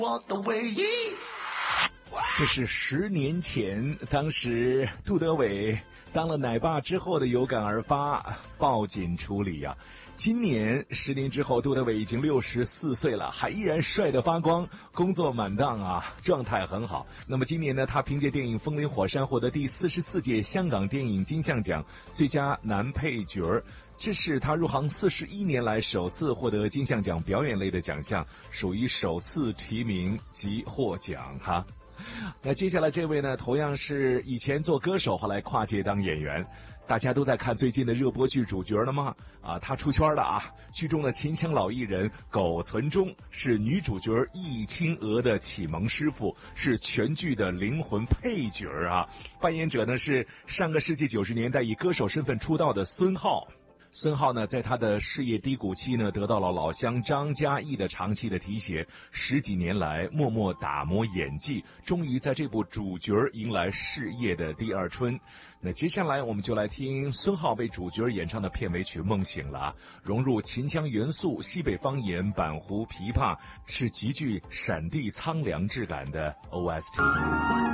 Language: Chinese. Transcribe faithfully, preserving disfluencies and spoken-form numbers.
这是十年前，当时杜德伟当了奶爸之后的有感而发，报警处理啊。今年十年之后，杜德伟已经六十四岁了，还依然帅得发光，工作满当啊，状态很好。那么今年呢，他凭借电影《风林火山》获得第四十四届香港电影金像奖最佳男配角，这是他入行四十一年来首次获得金像奖表演类的奖项，属于首次提名及获奖哈。那接下来这位呢，同样是以前做歌手，后来跨界当演员。大家都在看最近的热播剧主角了吗？啊，他出圈了啊！剧中的秦腔老艺人苟存中是女主角易清娥的启蒙师傅，是全剧的灵魂配角啊。扮演者呢是上个世纪九十年代以歌手身份出道的孙浩。孙浩呢，在他的事业低谷期呢，得到了老乡张嘉译的长期的提携，十几年来默默打磨演技，终于在这部主角迎来事业的第二春。那接下来我们就来听孙浩为主角演唱的片尾曲《梦醒了》，融入秦腔元素、西北方言、板胡、琵琶，是极具闪地苍凉质感的 O S T。